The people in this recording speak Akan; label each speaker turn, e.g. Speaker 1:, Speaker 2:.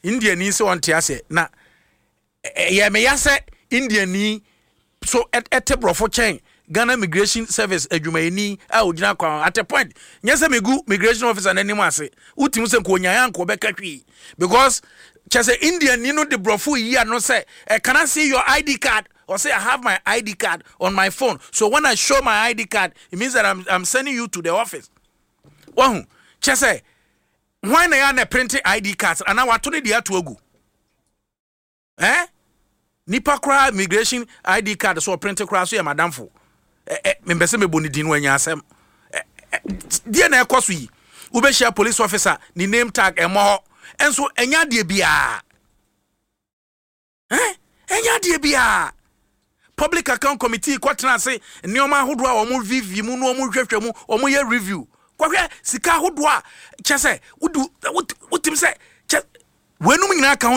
Speaker 1: Indian ni se on tiase na ye me yase Indian ni so brofo chain Ghana Immigration Service adwumayini a ogina kwa at a point nyese megu migration officer na nim ase utim se ko nyan ko be katwi because chese Indian ni no de brofo yi no say can I see your ID card or say I have my ID card on my phone, so when I show my ID card it means that I'm sending you to the office. Wahu chese why na ya na print ID cards and now wato ne dia to agu nipa kra migration ID card so print kra so ya madamfo membese me boni din wanya asem die na ekoso yi wo be share police officer ni name tag emo enso enya de bia enya de bia public account committee kwatena se nioma hodo a omo vv mu no omo hwehwe mu omo ye review kwahwe sika hodo a chese utim se wenum nyina ka